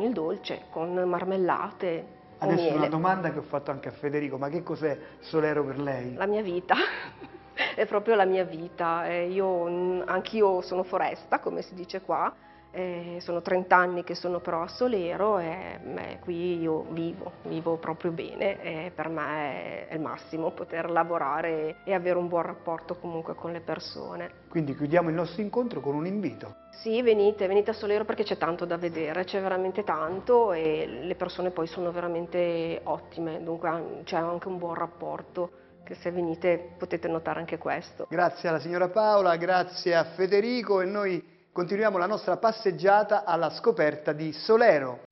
il dolce, con marmellate o Adesso una miele. domanda che ho fatto anche a Federico, ma che cos'è Solero per lei? La mia vita, è proprio la mia vita. Anch'io sono foresta, come si dice qua, sono 30 anni che sono però a Solero e qui io vivo proprio bene e per me è il massimo poter lavorare e avere un buon rapporto comunque con le persone. Quindi chiudiamo il nostro incontro con un invito. Sì, venite a Solero perché c'è tanto da vedere, c'è veramente tanto e le persone poi sono veramente ottime, dunque c'è anche un buon rapporto, che se venite potete notare anche questo. Grazie alla signora Paola, grazie a Federico e noi continuiamo la nostra passeggiata alla scoperta di Solero.